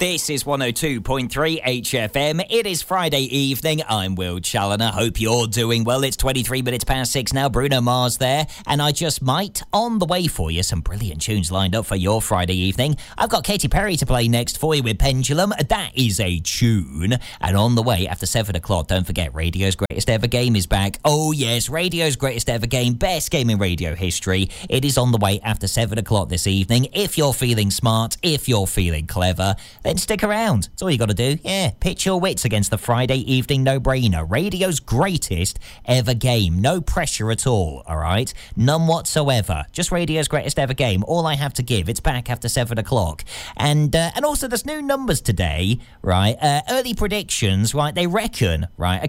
This is 102.3 HFM. It is Friday evening. I'm Will Challoner. Hope you're doing well. It's 23 minutes past 6 now. Bruno Mars there. And I just might, on the way for you, some brilliant tunes lined up for your Friday evening. I've got Katy Perry to play next for you with Pendulum. That is a tune. And on the way after 7 o'clock, don't forget, Radio's Greatest Ever Game is back. Oh yes, Radio's Greatest Ever Game, best game in radio history. It is on the way after 7 o'clock this evening. If you're feeling smart, if you're feeling clever, then stick around. That's all you got to do. Yeah, pitch your wits against the Friday evening no-brainer. Radio's greatest ever game. No pressure at all, all right? None whatsoever. Just Radio's greatest ever game. All I have to give. It's back after 7 o'clock. And also, there's new numbers today, right? Early predictions, right? They reckon that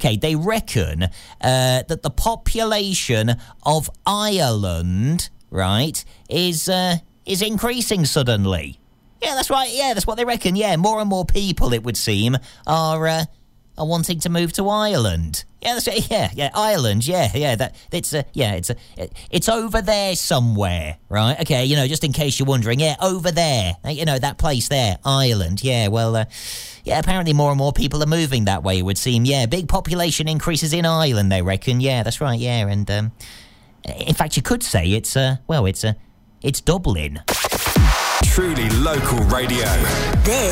the population of Ireland, right, is increasing suddenly. Yeah, that's right. Yeah, that's what they reckon. Yeah, more and more people, it would seem, are wanting to move to Ireland. Yeah, that's right. Yeah, Ireland. Yeah. It's over there somewhere, right? Okay, just in case you're wondering. Yeah, over there. That place there, Ireland. Yeah, well, apparently more and more people are moving that way, it would seem. Yeah, big population increases in Ireland, they reckon. Yeah, that's right. Yeah, and in fact, you could say it's Dublin. Truly local radio. This